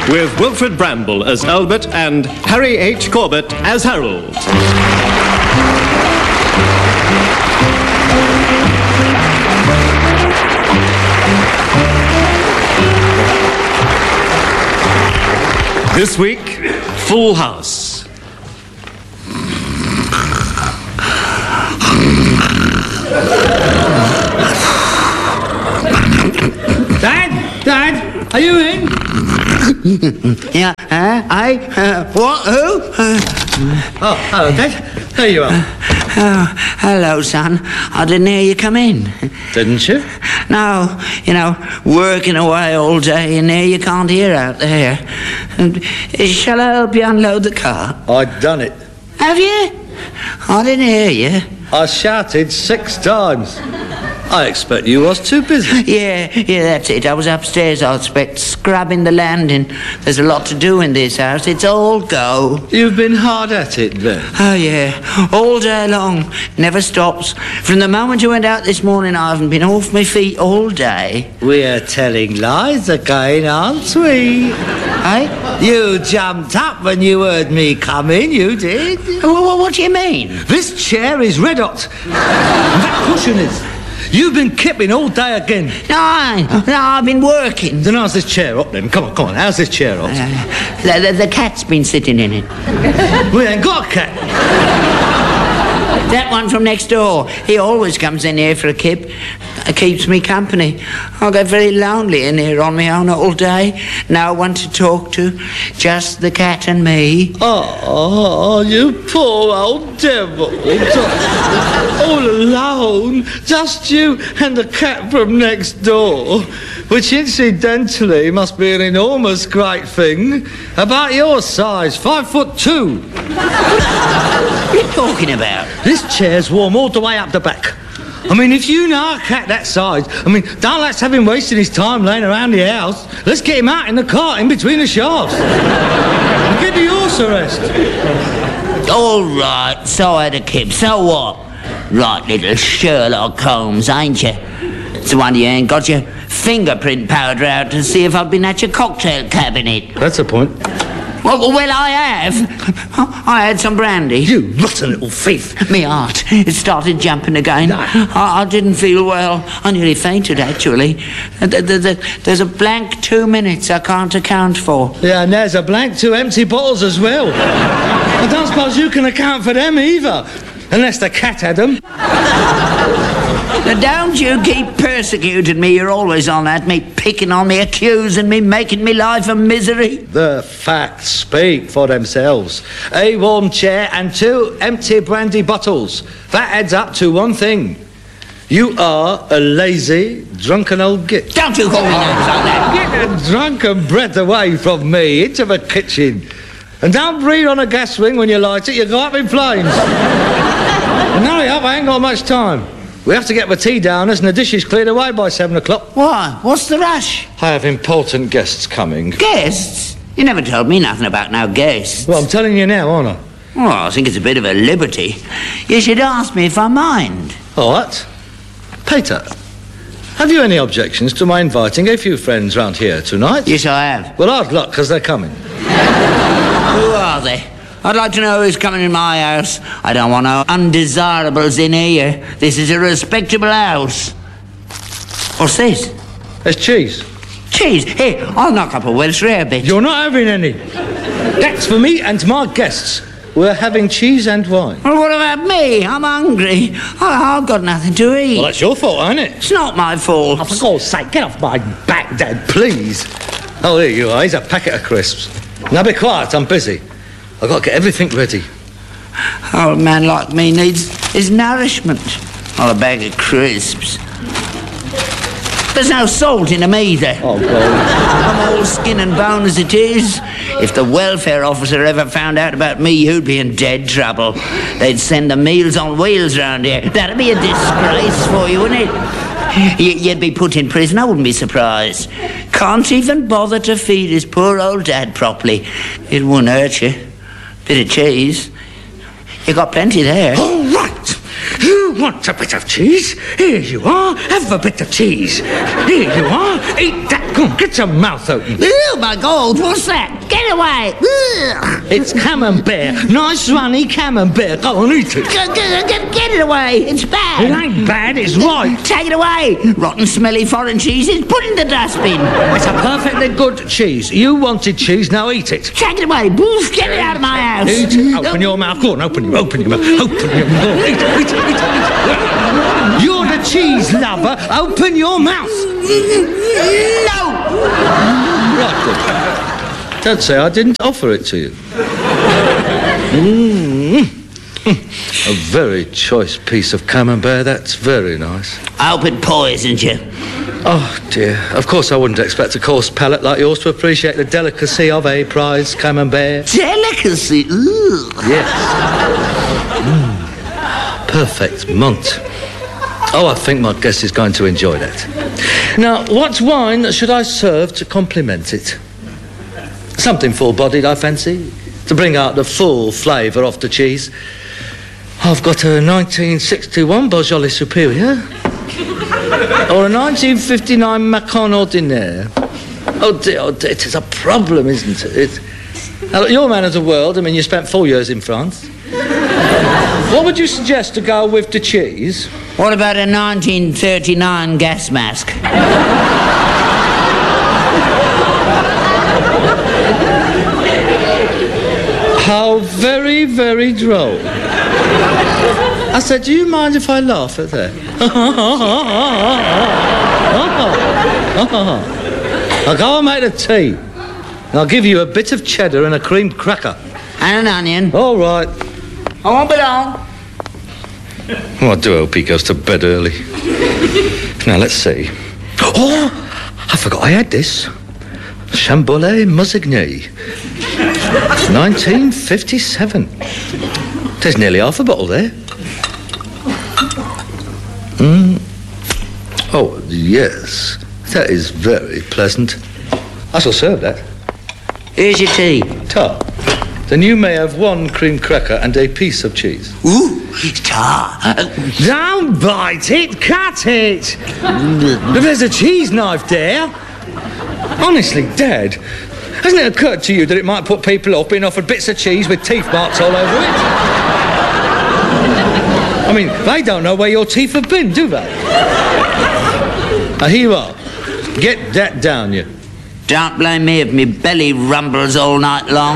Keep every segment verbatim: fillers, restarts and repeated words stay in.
with Wilfred Bramble as Albert and Harry H. Corbett as Harold. This week, Full House. Dad? Dad? Are you in? Yeah, uh, I, uh, what, who? Uh, oh, hello, Dad. There you are. Oh, hello, son. I didn't hear you come in. Didn't you? No, you know, working away all day in there, you can't hear out there. And, uh, shall I help you unload the car? I'd done it. Have you? I didn't hear you. I shouted six times. I expect you was too busy. Yeah, yeah, that's it. I was upstairs, I expect, scrubbing the landing. There's a lot to do in this house. It's all go. You've been hard at it, then? Oh, yeah. All day long. Never stops. From the moment you went out this morning, I haven't been off my feet all day. We're telling lies again, aren't we? Eh? You jumped up when you heard me come in, you did. What, what do you mean? This chair is red hot. And that cushion is. You've been kipping all day again. No, no, I've been working. Then how's this chair up, then? Come on, come on, how's this chair up? Uh, the, the, the cat's been sitting in it. We ain't got a cat. That one from next door. He always comes in here for a kip. It keeps me company. I get very lonely in here on my own all day. No one to talk to. Just the cat and me. Oh, you poor old devil. All alone. Just you and the cat from next door. Which, incidentally, must be an enormous great thing. About your size, five foot two. What are you talking about? This chair's warm all the way up the back. I mean, if you know a cat that size, I mean, don't let's have him wasting his time laying around the house. Let's get him out in the car in between the shafts. And get the horse arrest. All right, so I had a kip. So what? Right, little Sherlock Holmes, ain't you? It's a wonder you ain't got your fingerprint powder out to see if I've been at your cocktail cabinet. That's a point. Well, well, I have. I had some brandy. You rotten little thief. Me heart, it started jumping again. No. I, I didn't feel well. I nearly fainted, actually. Th- th- th- There's a blank two minutes I can't account for. Yeah, and there's a blank two empty bottles as well. I don't suppose you can account for them either. Unless the cat had them. Now, don't you keep persecuting me. You're always on at me, picking on me, accusing me, making me life a misery. The facts speak for themselves. A warm chair and two empty brandy bottles. That adds up to one thing. You are a lazy, drunken old git. Don't you call me names like that. Get the drunken breath away from me into the kitchen. And don't breathe on a gas ring when you light it. You go up in flames. And hurry up, I ain't got much time. We have to get the tea downers and the dishes cleared away by seven o'clock. Why? What's the rush? I have important guests coming. Guests? You never told me nothing about no guests. Well, I'm telling you now, aren't I? Well, I think it's a bit of a liberty. You should ask me if I mind. All right. Peter, have you any objections to my inviting a few friends round here tonight? Yes, I have. Well, hard luck, because they're coming. Who are they? I'd like to know who's coming in my house. I don't want no undesirables in here. This is a respectable house. What's this? There's cheese. Cheese? Here, I'll knock up a Welsh rarebit. You're not having any. That's for me and my guests. We're having cheese and wine. Well, what about me? I'm hungry. I, I've got nothing to eat. Well, that's your fault, ain't it? It's not my fault. Oh, for God's sake, get off my back, Dad, please. Oh, here you are. Here's a packet of crisps. Now, be quiet. I'm busy. I've got to get everything ready. Oh, a man like me needs his nourishment. Not a bag of crisps. There's no salt in them either. Oh, God. I'm all skin and bone as it is. If the welfare officer ever found out about me, you'd be in dead trouble. They'd send the meals on wheels round here. That'd be a disgrace for you, wouldn't it? You'd be put in prison, I wouldn't be surprised. Can't even bother to feed his poor old dad properly. It wouldn't hurt you. Bit of cheese. You got plenty there. All right. You You want a bit of cheese? Here you are. Have a bit of cheese. Here you are. Eat that. Come on, get your mouth open. Oh, my God, what's that? Get away. Ugh. It's camembert. Nice runny camembert. Go on, eat it. Get, get, get, get it away. It's bad. It ain't bad, it's right. Take it away. Rotten, smelly foreign cheeses. Put it in the dustbin. It's a perfectly good cheese. You wanted cheese, now eat it. Take it away. Boof, get it out of my house. Eat it. Open your mouth. Go on, open your, open your mouth. Open your mouth. Eat it, eat it, eat it, eat it. You're the cheese lover. Open your mouth. No. Right, good. Don't say I didn't offer it to you. Mm. A very choice piece of camembert. That's very nice. I hope it poisons you. Oh, dear. Of course I wouldn't expect a coarse palate like yours to appreciate the delicacy of a prize camembert. Delicacy? Ugh. Yes. Mm. Perfect Mont. Oh, I think my guest is going to enjoy that. Now, what wine should I serve to complement it? Something full-bodied, I fancy, to bring out the full flavour of the cheese. I've got a nineteen sixty-one Beaujolais Superior, or a nineteen fifty-nine Macon Ordinaire. Oh dear, oh dear, it is a problem, isn't it? it... Now, look, you're a man of the world. I mean, you spent four years in France. What would you suggest to go with the cheese? What about a nineteen thirty-nine gas mask? How very, very droll. I said, do you mind if I laugh at that? I'll go and make the tea. And I'll give you a bit of cheddar and a creamed cracker. And an onion. All right. I won't be long. Oh, I do hope he goes to bed early. Now, let's see. Oh, I forgot I had this. Chambolle Musigny. nineteen fifty-seven. There's nearly half a bottle there. Mm. Oh, yes. That is very pleasant. I shall serve that. Here's your tea. Ta. Then you may have one cream cracker and a piece of cheese. Ooh, tar. Don't bite it, cut it. There's a cheese knife there. Honestly, Dad, hasn't it occurred to you that it might put people off being offered bits of cheese with teeth marks all over it? I mean, they don't know where your teeth have been, do they? Now, here you are. Get that down, you. Don't blame me if me belly rumbles all night long.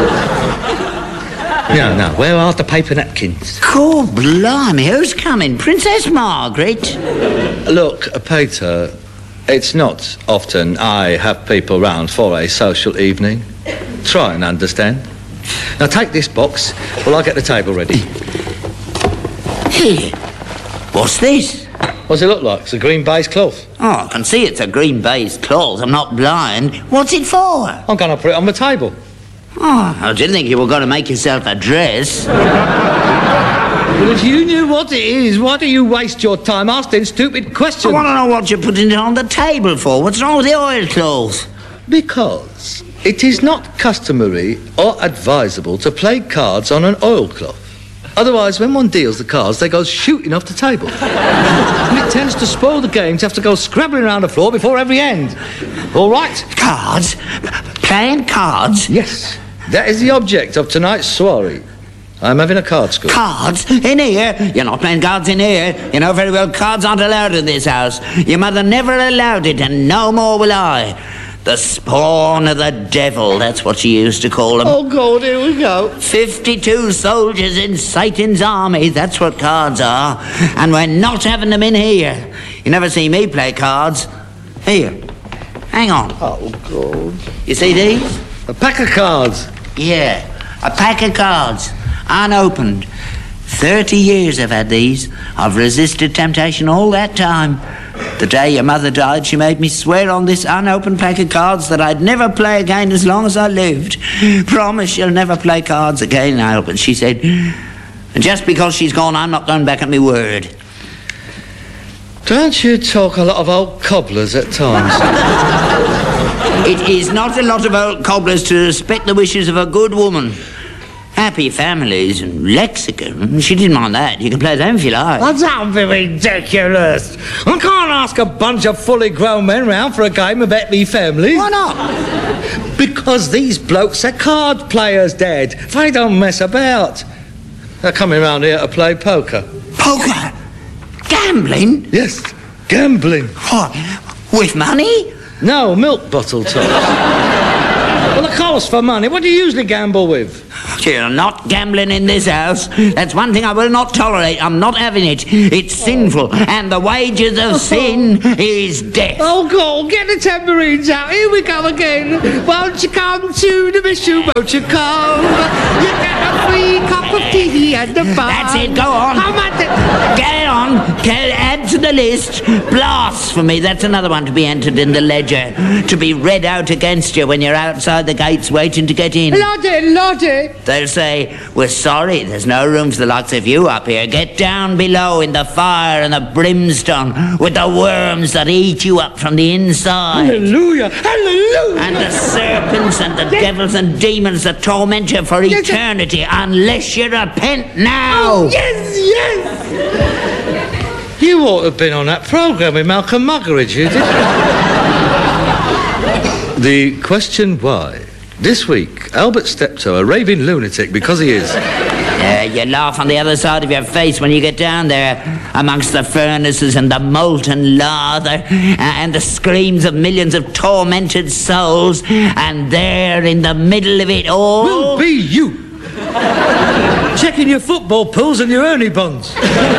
Now, now, where are the paper napkins? Cool, blimey, who's coming? Princess Margaret? Look, Peter, it's not often I have people round for a social evening. Try and understand. Now, take this box while I get the table ready. Here. What's this? What's it look like? It's a green baize cloth. Oh, I can see it's a green baize cloth. I'm not blind. What's it for? I'm going to put it on the table. Oh, I didn't think you were going to make yourself a dress. Well, if you knew what it is, why do you waste your time asking stupid questions? I want to know what you're putting it on the table for. What's wrong with the oilcloth? Because it is not customary or advisable to play cards on an oilcloth. Otherwise, when one deals the cards, they go shooting off the table. And it tends to spoil the game to have to go scrabbling around the floor before every end. All right? Cards? Playing cards? Yes. That is the object of tonight's soiree. I'm having a card school. Cards? In here? You're not playing cards in here. You know very well cards aren't allowed in this house. Your mother never allowed it, and no more will I. The spawn of the devil, that's what she used to call them. Oh, God, here we go. Fifty-two soldiers in Satan's army, that's what cards are. And we're not having them in here. You never see me play cards. Here, hang on. Oh, God. You see these? A pack of cards. Yeah, a pack of cards, unopened. Thirty years I've had these. I've resisted temptation all that time. The day your mother died, she made me swear on this unopened pack of cards that I'd never play again as long as I lived. Promise you'll never play cards again, Albert, she said. And just because she's gone, I'm not going back at my word. Don't you talk a lot of old cobblers at times? It is not a lot of old cobblers to respect the wishes of a good woman. Happy Families and Lexicon. She didn't mind that. You can play them if you like. Oh, don't be ridiculous. I can't ask a bunch of fully grown men round for a game of Happy Families. Why not? Because these blokes are card players, Dad. They don't mess about. They're coming round here to play poker. Poker? Gambling? Yes, gambling. What? With money? No, milk bottle toss. Well, of course, for money. What do you usually gamble with? You're not gambling in this house. That's one thing I will not tolerate. I'm not having it. It's sinful, and the wages of sin is death. Oh, God, get the tambourines out. Here we go again. Won't you come to the mission? Won't you come? You get a free cup of tea at the bar. That's it, go on. How much? Get it on. Get, add to the list. Blasphemy. That's another one to be entered in the ledger. To be read out against you when you're outside the gates waiting to get in. Lottie, Lottie. They'll say, we're sorry, there's no room for the likes of you up here. Get down below in the fire and the brimstone with the worms that eat you up from the inside. Hallelujah, hallelujah. And the serpents and the devils and demons that torment you for Yes, eternity unless you repent now. Oh, yes, yes. You ought to have been on that programme with Malcolm Muggeridge, you did. The question why. This week, Albert Steptoe, a raving lunatic, because he is. Uh, you laugh on the other side of your face when you get down there amongst the furnaces and the molten lather uh, and the screams of millions of tormented souls, and there in the middle of it all... Will be you. Checking your football pools and your Ernie bonds.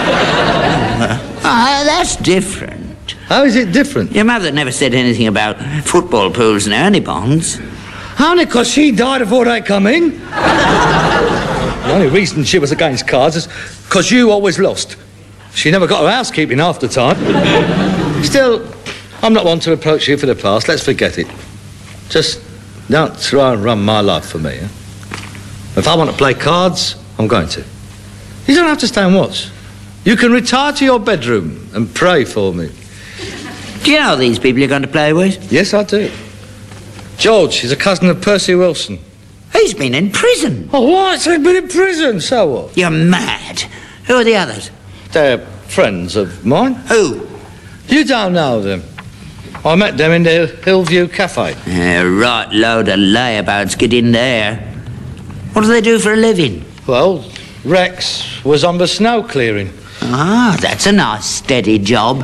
Ah, that's different. How is it different? Your mother never said anything about football pools and Ernie bonds. Only because she died before they come in. The only reason she was against cards is because you always lost. She never got her housekeeping half the time. Still, I'm not one to approach you for the past. Let's forget it. Just don't try and run my life for me. Eh? If I want to play cards, I'm going to. You don't have to stay and watch. You can retire to your bedroom and pray for me. Do you know these people you're going to play with? Yes, I do. George, he's a cousin of Percy Wilson. He's been in prison. Oh, what? So he's been in prison, so what? You're mad. Who are the others? They're friends of mine. Who? You don't know them. I met them in the Hillview Cafe. A right load of layabouts get in there. What do they do for a living? Well, Rex was on the snow clearing. Ah, that's a nice steady job.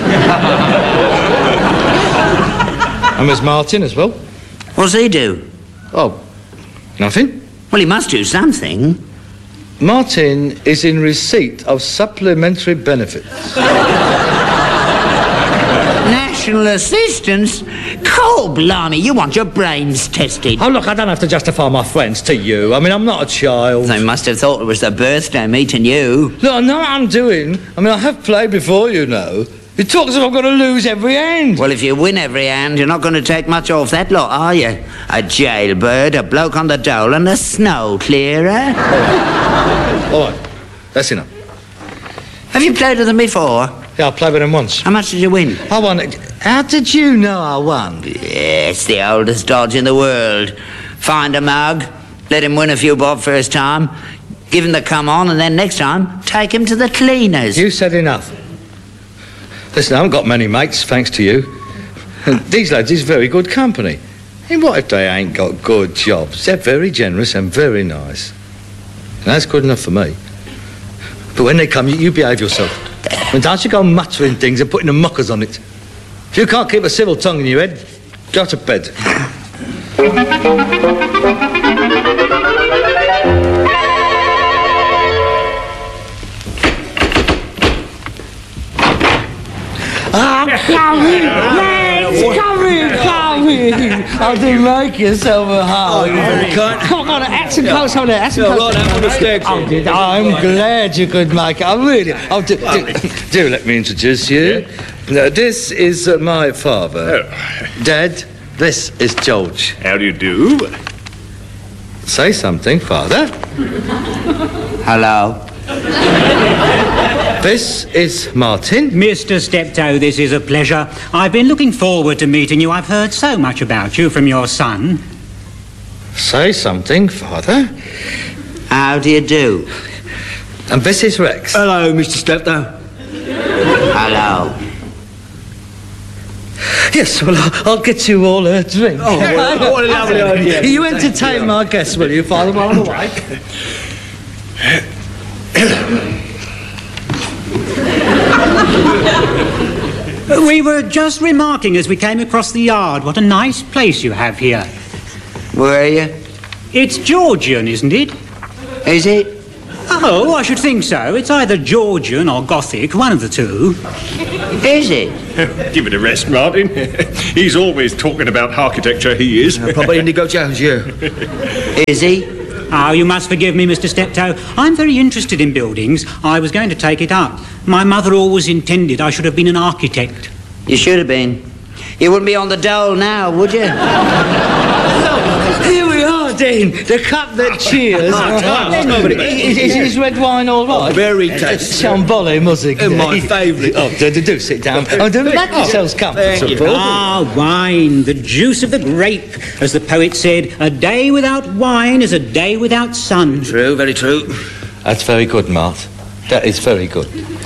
And there's Martin as well. What's he do? Oh, nothing. Well, he must do something. Martin is in receipt of supplementary benefits. National assistance? Cold blimey, you want your brains tested. Oh, look, I don't have to justify my friends to you. I mean, I'm not a child. They must have thought it was their birthday meeting you. Look, I know what I'm doing. I mean, I have played before, you know. It talks as if I'm going to lose every hand. Well, if you win every hand, you're not going to take much off that lot, are you? A jailbird, a bloke on the dole, and a snow clearer. All right, that's enough. Have you played with them before? Yeah, I played with them once. How much did you win? I won. How did you know I won? Yeah, it's the oldest dodge in the world. Find a mug, let him win a few bob first time, give him the come on, and then next time, take him to the cleaners. You said enough. Listen, I haven't got many mates, thanks to you. And these lads is very good company. And what if they ain't got good jobs? They're very generous and very nice. And that's good enough for me. But when they come, you, you behave yourself. And don't you go muttering things and putting the muckers on it. If you can't keep a civil tongue in your head, go to bed. Ah, come in, lads, come in, come in. I do make yourself a hole. Oh, you're very kind. Come on, accent close on there, accent Yeah, close. right, I'm on the stairs. Oh, did- I'm glad you could make it. I really. Oh, do, do, do let me introduce you. Now, this is uh, my father. Dad, this is George. How do you do? Say something, father. Hello. This is Martin. Mister Steptoe, this is a pleasure. I've been looking forward to meeting you. I've heard so much about you from your son. Say something, father. How do you do? And this is Rex. Hello, Mister Steptoe. Hello. Yes, well, I'll, I'll get you all a drink. Oh, what, what a lovely idea. You entertain my guests, will you, Father, while I'm away? We were just remarking as we came across the yard what a nice place you have here. Where are you? It's Georgian, isn't it? Is it? Oh, I should think so. It's either Georgian or Gothic, one of the two. Is it? Give it a rest, Martin. He's always talking about architecture, he is. Uh, probably Indigo Jones, yeah. Is he? Oh, you must forgive me, Mister Steptoe. I'm very interested in buildings. I was going to take it up. My mother always intended I should have been an architect. You should have been. You wouldn't be on the dole now, would you? Here we are, Dean. The cup that cheers. Is, is his red wine all right? Oh, very tasty. Shamboli music. Uh, my favourite. Oh, do, do, do sit down. Oh, do make yourselves comfortable. Ah, wine, the juice of the grape. As the poet said, a day without wine is a day without sun. True, very true. That's very good, Mart. That is very good.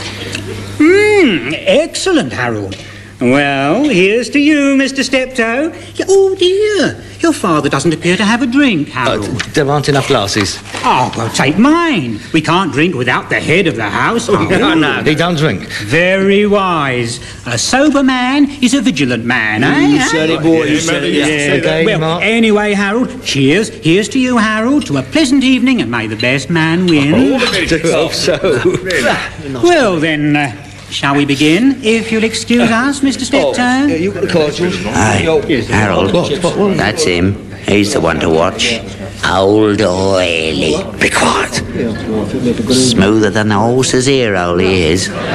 Hmm, excellent, Harold. Well, here's to you, Mister Steptoe. Oh, dear. Your father doesn't appear to have a drink, Harold. Uh, there aren't enough glasses. Oh, well, take mine. We can't drink without the head of the household. No, no, he don't drink. Very wise. A sober man is a vigilant man, eh? You said it, boy. You said it. Yeah. Okay, Well, Mark. anyway, Harold, cheers. Here's to you, Harold, to a pleasant evening, and may the best man win. Oh, so. Well, then, uh, shall we begin? If you'll excuse us, Mister Steptoe. Yeah, you got the cordials. Aye. Harold. That's him. He's the one to watch. Old Oily. Be quiet. Smoother than the horse's ear, Old he is. Oh,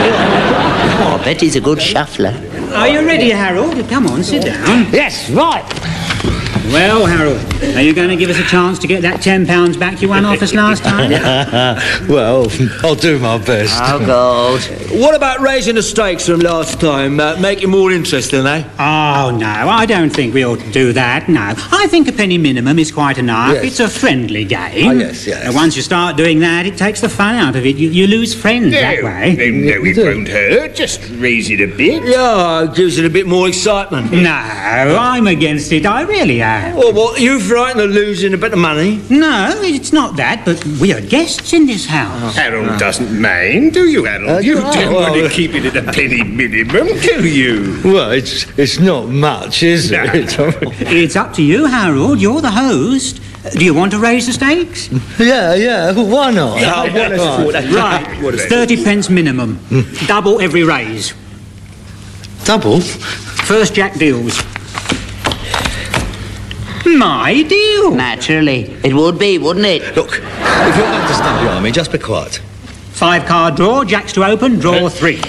I bet he's a good shuffler. Are you ready, Harold? Come on, sit down. Yes, right. Well, Harold, are you going to give us a chance to get that ten pounds back you won off us last time? Well, I'll do my best. Oh, God. What about raising the stakes from last time? Uh, make it more interesting, eh? Oh, no, I don't think we ought to do that, no. I think a penny minimum is quite enough. Yes. It's a friendly game. Oh, yes, yes. And once you start doing that, it takes the fun out of it. You, you lose friends that way. No, no, it won't hurt. Just raise it a bit. Yeah, it gives it a bit more excitement. No, I'm against it. I really am. Oh, what, you frightened of losing a bit of money? No, it's not that, but we are guests in this house. Harold doesn't mind, do you, Harold? Uh, you no, don't well, want to keep it at a penny minimum, do you? Well, it's it's not much, is No. it? It's up to you, Harold. You're the host. Do you want to raise the stakes? Yeah, yeah, why not? Yeah, I want us to. That's Right, What is it? thirty pence minimum. Double every raise. Double? First Jack deals. My deal. Naturally. It would be, wouldn't it? Look, if you're going to stand behind me, just be quiet. Five card draw, Jacks to open, draw three.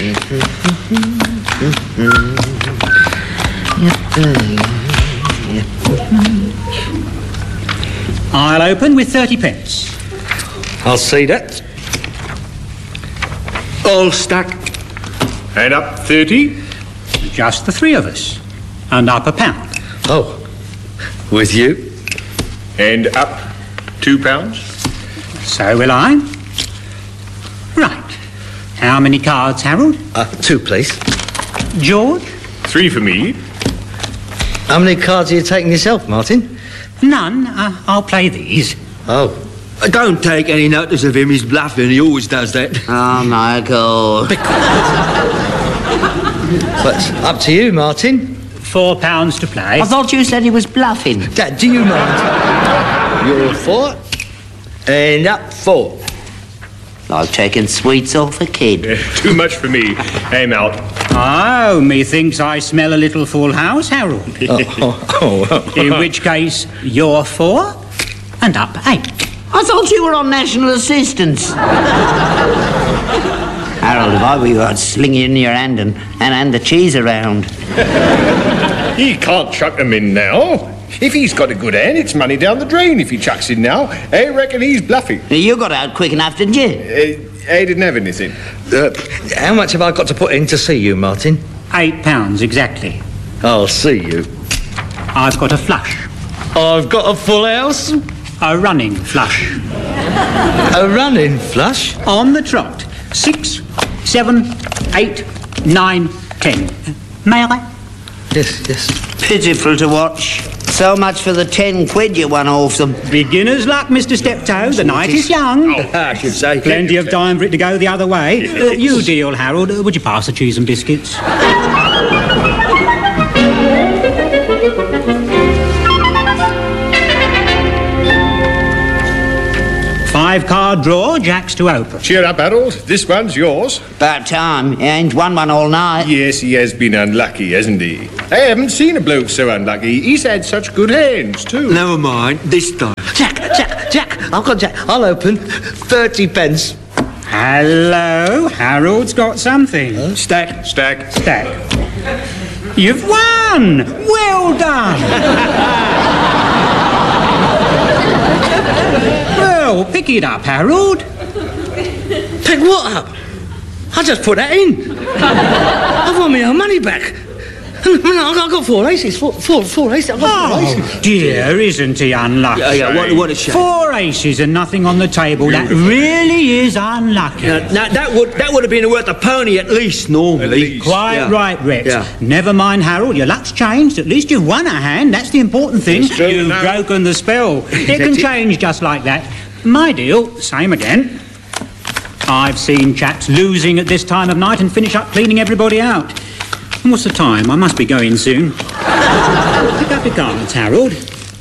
I'll open with thirty pence. I'll see that. All stack. And up thirty. Just the three of us. And up a pound. Oh, with you? And up two pounds. So will I. Right. How many cards, Harold? Uh, two, please. George? Three for me. How many cards are you taking yourself, Martin? None. Uh, I'll play these. Oh, Uh, Don't take any notice of him. He's bluffing. He always does that. Oh, my God. but up to you, Martin. Four pounds to play. I thought you said he was bluffing. Dad, do you mind? You're four. And up four. Like taking sweets off a kid. Uh, too much for me. I'm out. Oh, methinks I smell a little full house, Harold. Oh, oh, oh, oh. In which case, you're four and up eight. I thought you were on national assistance. Harold, if I were you, I'd sling it in your hand and, and hand the cheese around. He can't chuck them in now. If he's got a good hand, it's money down the drain if he chucks in now. I reckon he's bluffing. You got out quick enough, didn't you? Uh, I didn't have anything. Uh, how much have I got to put in to see you, Martin? Eight pounds, exactly. I'll see you. I've got a flush. I've got a full house. a running flush. A running flush? On the trot. Six, seven, eight, nine, ten. May I? Yes, yes. Pitiful to watch. So much for the ten quid you won off them. Beginner's luck, Mister Steptoe. The night is young. Oh, I should say. Plenty of time for it to go the other way. Uh, you deal, Harold. Uh, would you pass the cheese and biscuits? Five-card draw, jacks to open. Cheer up, Harold. This one's yours. About time. He ain't won one all night. Yes, he has been unlucky, hasn't he? I haven't seen a bloke so unlucky. He's had such good hands, too. Never mind, this time. Jack, Jack, Jack, I've got Jack. I'll open. Thirty pence. Hello, Harold's got something. Stack. Stack. Stack. You've won! Well done! Well, pick it up, Harold. Pick what up? I just put that in. I want my own money back. I've got four aces. Four, four, four aces. I've got four aces. Oh, dear, isn't he unlucky? Yeah, yeah, what, what a shame. Four aces and nothing on the table. That really is unlucky. Now, now, that would that would have been worth a pony at least, normally. At least. Quite Yeah. right, Rex. Yeah. Never mind, Harold. Your luck's changed. At least you've won a hand. That's the important thing. It's true. You've No. broken the spell. It can change just like that. My deal, same again. I've seen chaps losing at this time of night and finish up cleaning everybody out. And what's the time? I must be going soon. Pick up your cards, Harold.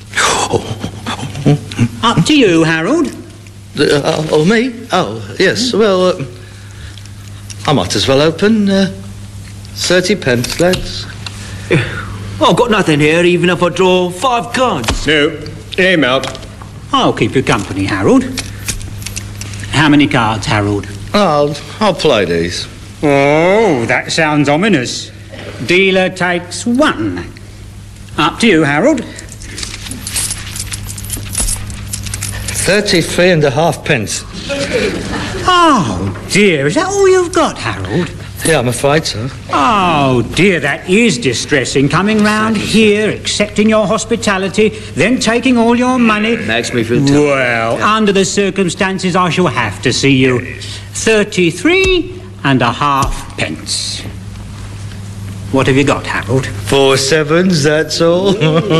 Up to you, Harold. Uh, oh, me? Oh, yes. Well, uh, I might as well open uh, thirty pence, lads. Well, I've got nothing here, even if I draw five cards. No. Aim out. I'll keep you company, Harold. How many cards, Harold? I'll, I'll play these. Oh, that sounds ominous. Dealer takes one. Up to you, Harold. Thirty-three and a half pence. Oh, dear, is that all you've got, Harold? Yeah, I'm afraid so. Oh, dear, that is distressing. Coming round here, accepting your hospitality, then taking all your money. Makes me feel terrible. Well, under the circumstances, I shall have to see you. Thirty-three and a half pence. What have you got, Harold? Four sevens, that's all.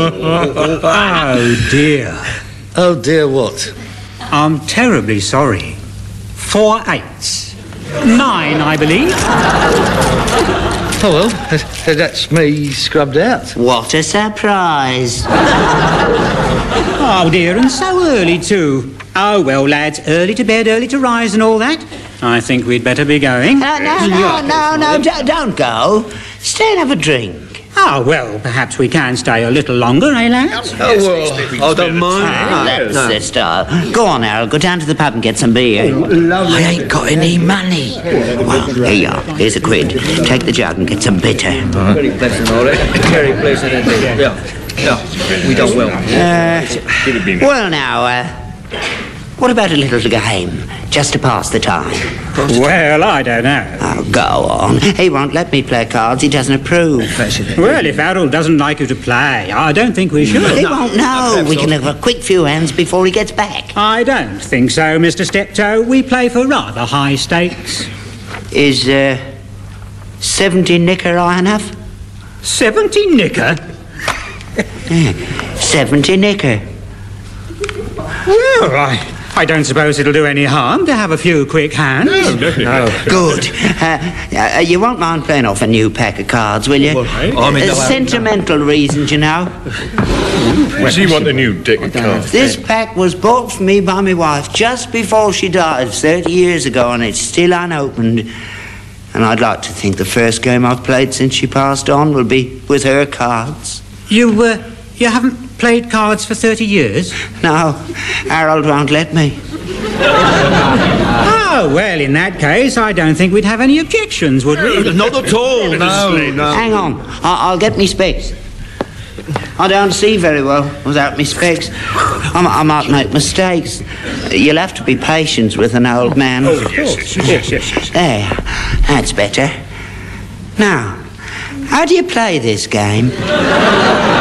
Oh, dear. Oh, dear, what? I'm terribly sorry. Four eights. Nine, I believe. Oh, well, uh, that's me scrubbed out. What a surprise. Oh, dear, and so early, too. Oh, well, lads, early to bed, early to rise and all that. I think we'd better be going. No, no, no, no, no, don't, don't go. Stay and have a drink. Oh, well, perhaps we can stay a little longer, eh, lads? Oh, well, I don't mind. Ah, that's No. the style. Go on, Harold. Go down to the pub and get some beer. I ain't got any money. Well, here you are. Here's a quid. Take the jug and get some bitter. Very pleasant, all right. Very pleasant indeed. Yeah, yeah. We done well. Should have been. Well, now, uh, what about a little game, just to pass the time? Well, I don't know. Oh, go on. He won't let me play cards. He doesn't approve. Well, if Harold doesn't like you to play, I don't think we should. He won't know. We can have a quick few hands before he gets back. I don't think so, Mister Steptoe. We play for rather high stakes. Is, uh, seventy nicker high enough? Seventy nicker? seventy nicker. Well, I... I don't suppose it'll do any harm to have a few quick hands. No, definitely. Oh. Good. Uh, uh, you won't mind playing off a new pack of cards, will you? I mean, Uh, no, I- sentimental reasons, you know. Does he want the new deck of cards? This pack was bought for me by my wife just before she died thirty years ago, and it's still unopened. And I'd like to think the first game I've played since she passed on will be with her cards. You, uh, you haven't played cards for thirty years? No, Harold won't let me. Oh, well, in that case, I don't think we'd have any objections, would we? Not at all. No, no. Hang on, I- I'll get me specs. I don't see very well without me specs. I, I might make mistakes. You'll have to be patient with an old man. Oh, yes, yes, yes, yes. There, that's better. Now, how do you play this game?